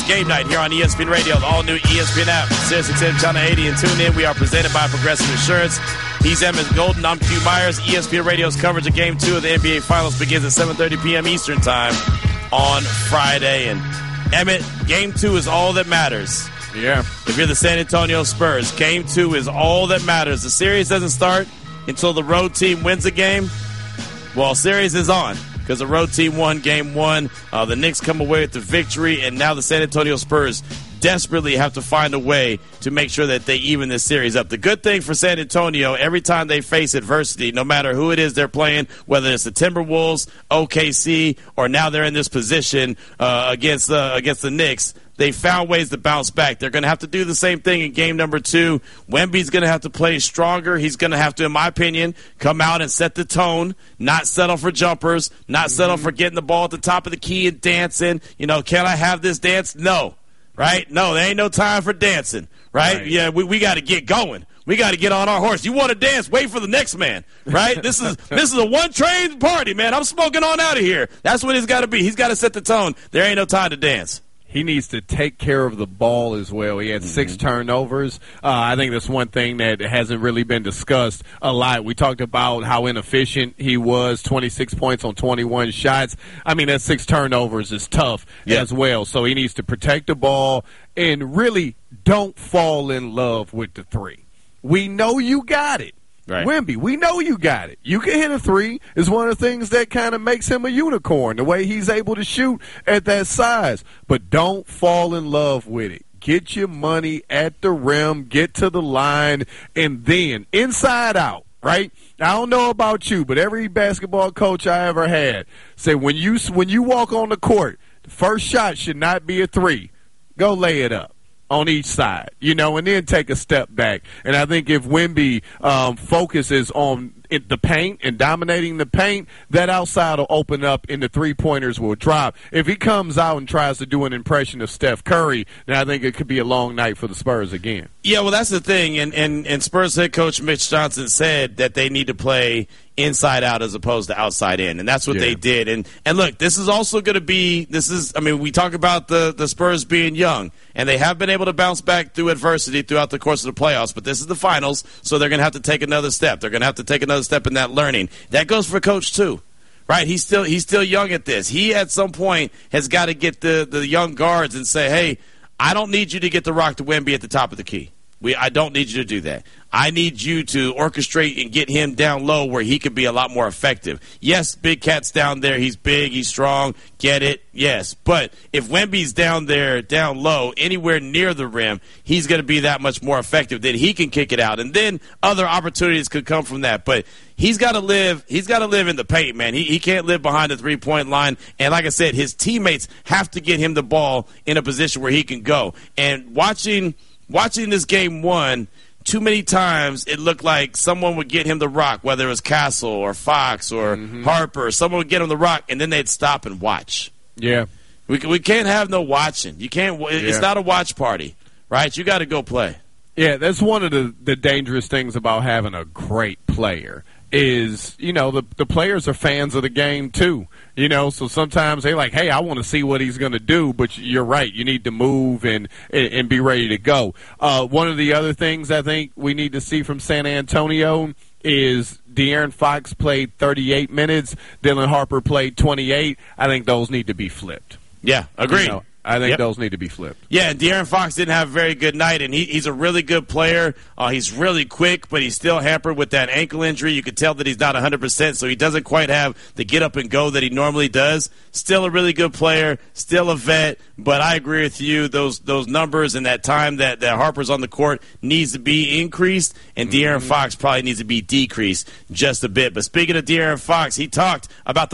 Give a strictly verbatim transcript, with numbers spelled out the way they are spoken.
Game Night here on E S P N Radio, the all-new E S P N app, Sirius X M Channel eighty, and tune in. We are presented by Progressive Insurance. He's Emmett Golden. I'm Q Myers. E S P N Radio's coverage of Game two of the N B A Finals begins at seven thirty p.m. Eastern Time on Friday. And, Emmett, Game two is all that matters. Yeah. If you're the San Antonio Spurs, Game two is all that matters. The series doesn't start until the road team wins a game. Well, series is on because the road team won Game one. Uh, the Knicks come away with the victory, and now the San Antonio Spurs desperately have to find a way to make sure that they even this series up. The good thing for San Antonio, every time they face adversity, no matter who it is they're playing, whether it's the Timberwolves, O K C, or now they're in this position uh, against, uh, against the Knicks, they found ways to bounce back. They're going to have to do the same thing in game number two. Wemby's going to have to play stronger. He's going to have to, in my opinion, come out and set the tone, not settle for jumpers, not mm-hmm. settle for getting the ball at the top of the key and dancing. You know, can I have this dance? No. Right? No, there ain't no time for dancing. Right? right. Yeah, we, we got to get going. We got to get on our horse. You want to dance? Wait for the next man, right? This is this is a one-train party, man. I'm smoking on out of here. That's what it's got to be. He's got to set the tone. There ain't no time to dance. He needs to take care of the ball as well. He had mm-hmm. six turnovers. Uh, I think that's one thing that hasn't really been discussed a lot. We talked about how inefficient he was, twenty-six points on twenty-one shots. I mean, that six turnovers is tough yeah. as well. So he needs to protect the ball and really don't fall in love with the three. We know you got it. Right. Wemby, we know you got it. You can hit a three. Is one of the things that kind of makes him a unicorn, the way he's able to shoot at that size. But don't fall in love with it. Get your money at the rim, get to the line, and then inside out, right? I don't know about you, but every basketball coach I ever had said when you when you walk on the court, the first shot should not be a three. Go lay it up on each side, you know, and then take a step back. And I think if Wemby um, focuses on it, the paint and dominating the paint, that outside will open up and the three-pointers will drop. If he comes out and tries to do an impression of Steph Curry, then I think it could be a long night for the Spurs again. Yeah, well, that's the thing. And, and, and Spurs head coach Mitch Johnson said that they need to play inside out as opposed to outside in, and that's what yeah. they did. And and look, this is also going to be, this is, I mean, we talk about the, the Spurs being young, and they have been able to bounce back through adversity throughout the course of the playoffs, but this is the finals, so they're going to have to take another step. They're going to have to take another step in that learning. That goes for Coach too, right? He's still he's still young at this. He at some point has got to get the, the young guards and say, hey, I don't need you to get the rock to Wemby at the top of the key. We, I don't need you to do that. I need you to orchestrate and get him down low where he could be a lot more effective. Yes, Big Cat's down there. He's big. He's strong. Get it? Yes. But if Wemby's down there, down low, anywhere near the rim, he's going to be that much more effective. Then he can kick it out. And then other opportunities could come from that. But he's got to live He's got to live in the paint, man. He, he can't live behind the three-point line. And like I said, his teammates have to get him the ball in a position where he can go. And watching – Watching this game one, too many times it looked like someone would get him the rock, whether it was Castle or Fox or mm-hmm. Harper. Someone would get him the rock, and then they'd stop and watch. Yeah. We we can't have no watching. You can't. It's yeah. not a watch party, right? You got to go play. Yeah, that's one of the, the dangerous things about having a great player is, you know, the the players are fans of the game too. You know, so sometimes they're like, hey, I want to see what he's going to do, but you're right. You need to move and, and, and be ready to go. Uh, one of the other things I think we need to see from San Antonio is De'Aaron Fox played thirty-eight minutes. Dylan Harper played twenty-eight. I think those need to be flipped. Yeah, agreed. You know, I think yep. those need to be flipped. Yeah, and De'Aaron Fox didn't have a very good night, and he, he's a really good player. Uh, he's really quick, but he's still hampered with that ankle injury. You can tell that he's not one hundred percent, so he doesn't quite have the get up and go that he normally does. Still a really good player, still a vet, but I agree with you. Those those numbers and that time that, that Harper's on the court needs to be increased, and mm-hmm. De'Aaron Fox probably needs to be decreased just a bit. But speaking of De'Aaron Fox, he talked about the